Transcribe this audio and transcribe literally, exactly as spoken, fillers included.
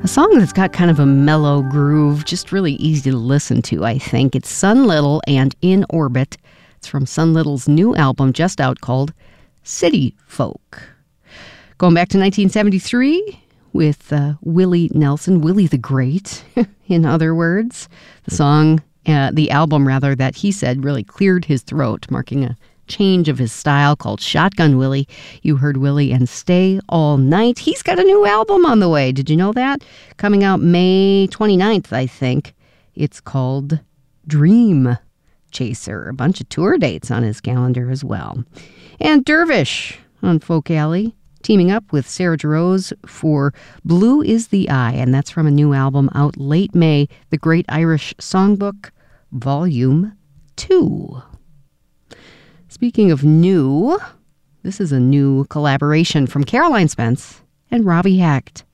A song that's got kind of a mellow groove, just really easy to listen to, I think. It's Sun Little and In Orbit. It's from Sun Little's new album just out called City Folk. Going back to nineteen seventy-three with uh, Willie Nelson, Willie the Great, in other words. The song, uh, the album rather, that he said really cleared his throat, marking a change of his style, called Shotgun Willie. You heard Willie and Stay All Night. He's got a new album on the way. Did you know that? Coming out May twenty-ninth, I think. It's called Dream Chaser. A bunch of tour dates on his calendar as well. And Dervish on Folk Alley, teaming up with Sarah Jarosz for Blue is the Eye, and that's from a new album out late May, The Great Irish Songbook, Volume two. Speaking of new, this is a new collaboration from Caroline Spence and Robbie Hecht.